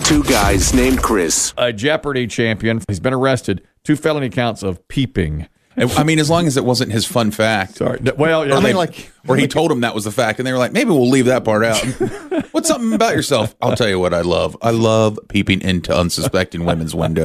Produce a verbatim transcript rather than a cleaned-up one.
Two guys named Chris. A Jeopardy champion. He's been arrested. Two felony counts of peeping. I mean, as long as it wasn't his fun fact. Sorry. Well, yeah, or, they, like, or he told him that was the fact, and they were like, maybe we'll leave that part out. What's something about yourself? I'll tell you what I love. I love peeping into unsuspecting women's windows.